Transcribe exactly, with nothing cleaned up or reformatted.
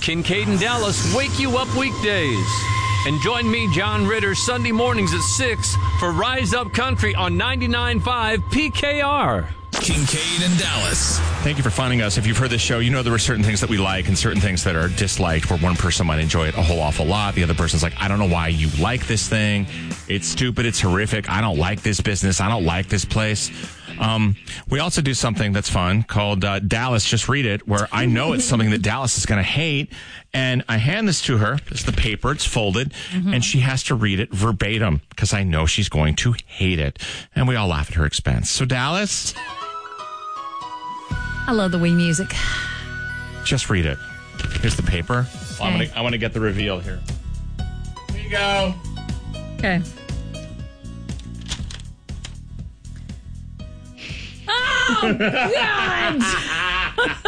Kincaid and Dallas wake you up weekdays. And join me, John Ritter, Sunday mornings at six for Rise Up Country on ninety-nine point five P K R. Kincaid and Dallas. Thank you for finding us. If you've heard this show, you know there are certain things that we like and certain things that are disliked, where one person might enjoy it a whole awful lot. The other person's like, I don't know why you like this thing. It's stupid. It's horrific. I don't like this business. I don't like this place. Um, we also do something that's fun called uh, Dallas Just Read It, where I know it's something that Dallas is going to hate, and I hand this to her. It's the paper. It's folded, mm-hmm. and she has to read it verbatim because I know she's going to hate it. And we all laugh at her expense. So, Dallas, I love the Wii music. just read it. Here's the paper. Okay. Well, I'm gonna, I want to get the reveal here. Here you go. Okay. Oh, God!